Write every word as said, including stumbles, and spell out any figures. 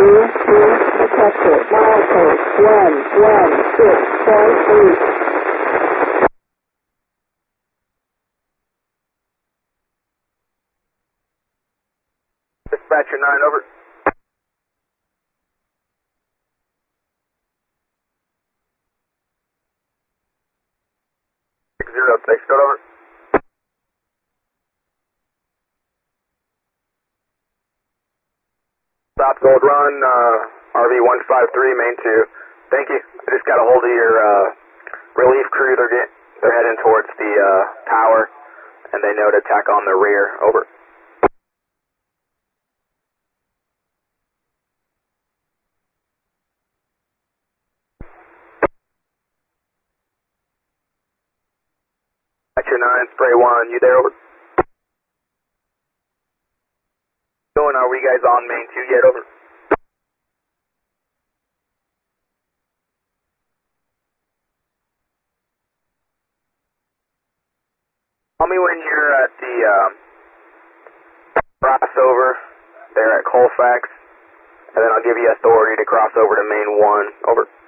two detected. Milepost one one six four three. Dispatcher nine, over. six zero six, go over. South Gold Run, uh, R V one five three, main two. Thank you. I just got a hold of your uh, relief crew. They're get, they're heading towards the uh, tower, and they know to attack on the rear. Over. Dispatcher nine, spray one. You there? Over. Going? Are we guys on main two yet? Over. Tell me when you're at the um, crossover there at Colfax, and then I'll give you authority to cross over to main one. Over.